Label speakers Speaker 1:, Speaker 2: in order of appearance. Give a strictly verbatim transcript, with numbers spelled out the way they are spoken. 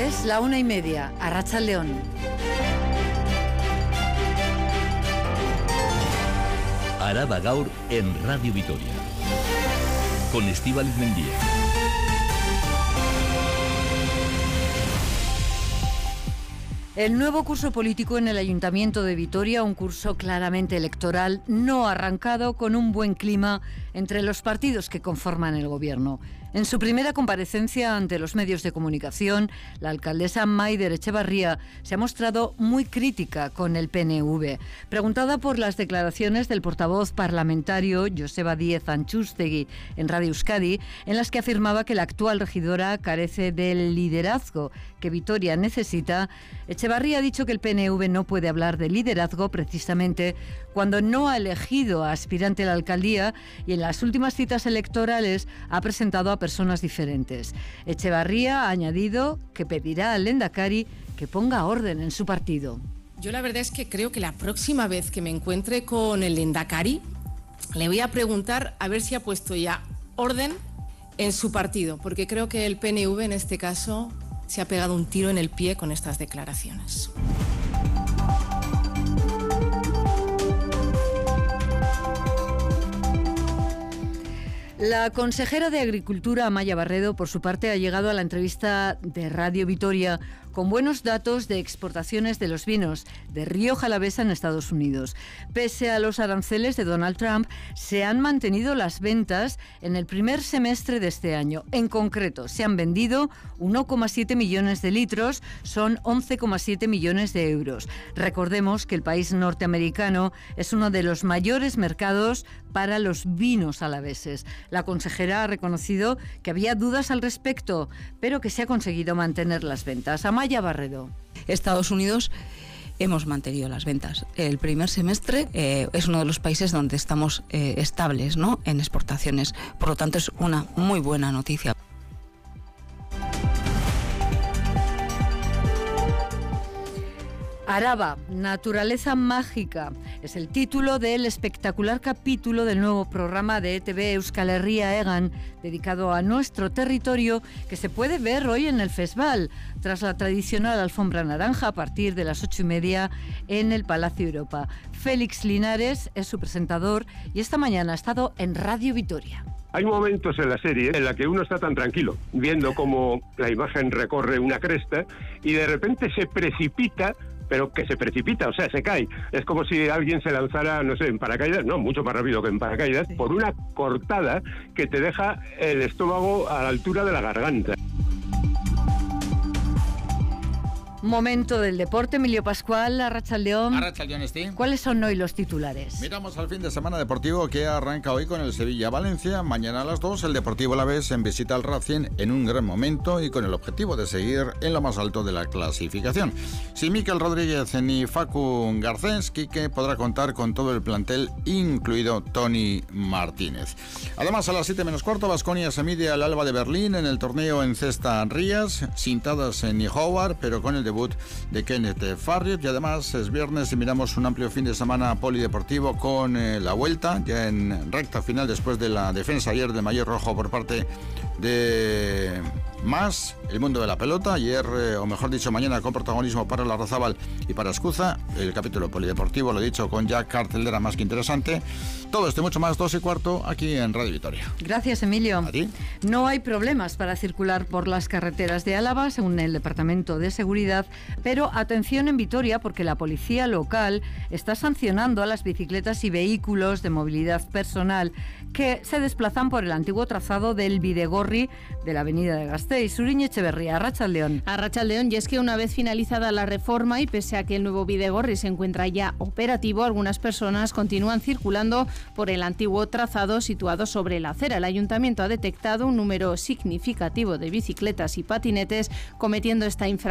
Speaker 1: Es la una y media. Arratsaldeon.
Speaker 2: Araba Gaur en Radio Vitoria. Con Estíbaliz Mendía.
Speaker 1: El nuevo curso político en el Ayuntamiento de Vitoria, un curso claramente electoral, no arrancado con un buen clima entre los partidos que conforman el gobierno. En su primera comparecencia ante los medios de comunicación, la alcaldesa Maider Etxebarria se ha mostrado muy crítica con el P N V. Preguntada por las declaraciones del portavoz parlamentario Joseba Díez Antxustegi en Radio Euskadi, en las que afirmaba que la actual regidora carece del liderazgo que Vitoria necesita, Etxebarria ha dicho que el P N V no puede hablar de liderazgo precisamente cuando no ha elegido a aspirante a la alcaldía y en las últimas citas electorales ha presentado a personas diferentes. Etxebarria ha añadido que pedirá al Lehendakari que ponga orden en su partido.
Speaker 3: Yo la verdad es que creo que la próxima vez que me encuentre con el Lehendakari le voy a preguntar a ver si ha puesto ya orden en su partido, porque creo que el P N V en este caso se ha pegado un tiro en el pie con estas declaraciones.
Speaker 1: La consejera de Agricultura, Amaia Barredo, por su parte, ha llegado a la entrevista de Radio Vitoria con buenos datos de exportaciones de los vinos de Rioja Alavesa en Estados Unidos. Pese a los aranceles de Donald Trump, se han mantenido las ventas en el primer semestre de este año. En concreto, se han vendido uno coma siete millones de litros, son once coma siete millones de euros. Recordemos que el país norteamericano es uno de los mayores mercados para los vinos alaveses. La consejera ha reconocido que había dudas al respecto, pero que se ha conseguido mantener las ventas. Amaia Barredo.
Speaker 4: Estados Unidos hemos mantenido las ventas. El primer semestre eh, es uno de los países donde estamos eh, estables, ¿no?, en exportaciones. Por lo tanto, es una muy buena noticia.
Speaker 1: Araba, naturaleza mágica, es el título del espectacular capítulo del nuevo programa de E T V Euskal Herria Egan, dedicado a nuestro territorio, que se puede ver hoy en el Festival, tras la tradicional alfombra naranja a partir de las ocho y media en el Palacio Europa. Félix Linares es su presentador y esta mañana ha estado en Radio Vitoria.
Speaker 5: Hay momentos en la serie en la que uno está tan tranquilo, viendo cómo la imagen recorre una cresta y de repente se precipita, pero que se precipita, o sea, se cae. Es como si alguien se lanzara, no sé, en paracaídas, no, mucho más rápido que en paracaídas, sí, por una cortada que te deja el estómago a la altura de la garganta.
Speaker 1: Momento del deporte. Emilio Pascual, Arratsaldeon.
Speaker 6: Arratsaldeon, Esti.
Speaker 1: ¿Cuáles son hoy los titulares?
Speaker 6: Miramos al fin de semana deportivo que arranca hoy con el Sevilla-Valencia. Mañana a las dos el Deportivo Alavés en visita al Racing en un gran momento y con el objetivo de seguir en lo más alto de la clasificación. Sin Mikel Rodríguez ni Facu Garcés, Quique podrá contar con todo el plantel, incluido Toni Martínez. Además, a las siete menos cuarto, Baskonia se mide al Alba de Berlín en el torneo en Cesta Rías, sintadas en Nihowar, pero con el debut de Kenneth Farriot. Y además es viernes y miramos un amplio fin de semana polideportivo con eh, la vuelta ya en recta final después de la defensa ayer de maillot rojo por parte de Más, el mundo de la pelota. Ayer, eh, o mejor dicho, mañana con protagonismo para Larrazábal y para Escuza. El capítulo polideportivo, lo he dicho, con Jack cartelera más que interesante. Todo esto y mucho más, dos y cuarto, aquí en Radio Vitoria.
Speaker 1: Gracias, Emilio.
Speaker 6: ¿A ti?
Speaker 1: No hay problemas para circular por las carreteras de Álava, según el Departamento de Seguridad, pero atención en Vitoria, porque la policía local está sancionando a las bicicletas y vehículos de movilidad personal que se desplazan por el antiguo trazado del Bidegorri de la avenida de Gasteiz. Uriñe Echeverría, Arratsaldeon.
Speaker 7: Arratsaldeon, y es que una vez finalizada la reforma y pese a que el nuevo Bidegorri se encuentra ya operativo, algunas personas continúan circulando por el antiguo trazado situado sobre la acera. El ayuntamiento ha detectado un número significativo de bicicletas y patinetes cometiendo esta infracción